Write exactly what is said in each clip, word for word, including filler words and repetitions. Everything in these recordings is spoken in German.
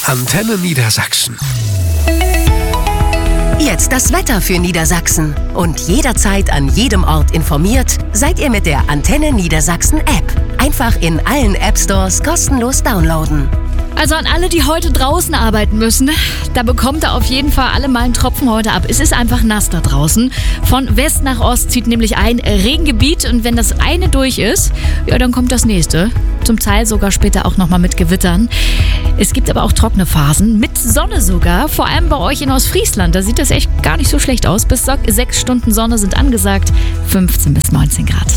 Antenne Niedersachsen. Jetzt das Wetter für Niedersachsen. Und jederzeit an jedem Ort informiert, seid ihr mit der Antenne Niedersachsen App. Einfach in allen App-Stores kostenlos downloaden. Also an alle, die heute draußen arbeiten müssen, da bekommt ihr auf jeden Fall alle mal einen Tropfen heute ab. Es ist einfach nass da draußen. Von West nach Ost zieht nämlich ein Regengebiet und wenn das eine durch ist, ja, dann kommt das nächste. Zum Teil sogar später auch nochmal mit Gewittern. Es gibt aber auch trockene Phasen, mit Sonne sogar, vor allem bei euch in Ostfriesland. Da sieht das echt gar nicht so schlecht aus. Bis sechs Stunden Sonne sind angesagt, fünfzehn bis neunzehn Grad.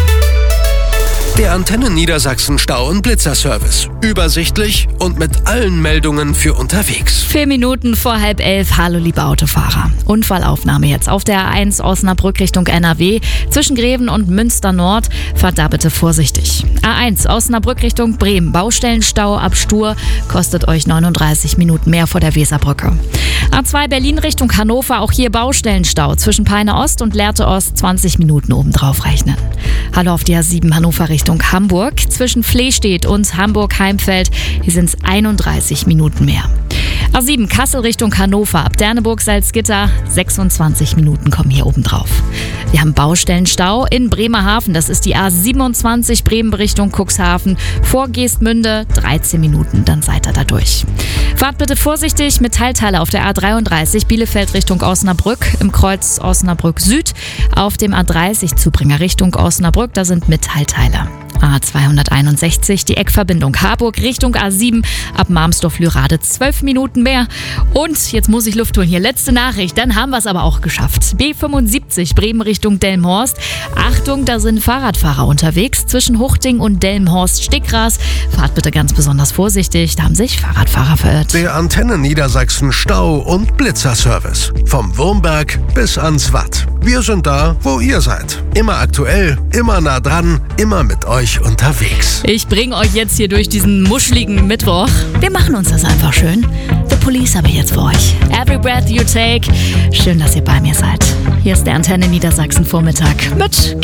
Der Antenne Niedersachsen Stau- und Blitzerservice. Übersichtlich und mit allen Meldungen für unterwegs. Vier Minuten vor halb elf. Hallo, liebe Autofahrer. Unfallaufnahme jetzt auf der A eins Osnabrück Richtung N R W. Zwischen Greven und Münster Nord. Fahrt da bitte vorsichtig. A eins Osnabrück Richtung Bremen. Baustellenstau ab Stur. Kostet euch neununddreißig Minuten mehr vor der Weserbrücke. A zwei Berlin Richtung Hannover. Auch hier Baustellenstau. Zwischen Peine Ost und Lehrte Ost. zwanzig Minuten obendrauf rechnen. Hallo auf die A sieben Hannover Richtung Hamburg. Zwischen Flehstedt und Hamburg-Heimfeld, hier sind es einunddreißig Minuten mehr. A sieben Kassel Richtung Hannover, ab Derneburg-Salzgitter, sechsundzwanzig Minuten kommen hier oben drauf. Wir haben Baustellenstau in Bremerhaven, das ist die A siebenundzwanzig Bremen Richtung Cuxhaven, vor Geestmünde, dreizehn Minuten, dann seid ihr da durch. Fahrt bitte vorsichtig mit Teilteile auf der A dreiunddreißig Bielefeld Richtung Osnabrück, im Kreuz Osnabrück Süd, auf dem A dreißig Zubringer Richtung Osnabrück, da sind Metallteile. A zweihunderteinundsechzig, die Eckverbindung Harburg Richtung A sieben, ab Marmsdorf-Lürade zwölf Minuten mehr. Und jetzt muss ich Luft holen hier. Letzte Nachricht, dann haben wir es aber auch geschafft. B fünfundsiebzig Bremen Richtung Delmenhorst. Achtung, da sind Fahrradfahrer unterwegs zwischen Huchting und Delmenhorst-Stickgras. Fahrt bitte ganz besonders vorsichtig, da haben sich Fahrradfahrer verirrt. Der Antenne Niedersachsen Stau- und Blitzerservice. Vom Wurmberg bis ans Watt. Wir sind da, wo ihr seid. Immer aktuell, immer nah dran, immer mit euch unterwegs. Ich bringe euch jetzt hier durch diesen muscheligen Mittwoch. Wir machen uns das einfach schön. The Police habe ich jetzt für euch. Every breath you take. Schön, dass ihr bei mir seid. Hier ist der Antenne Niedersachsen Vormittag mit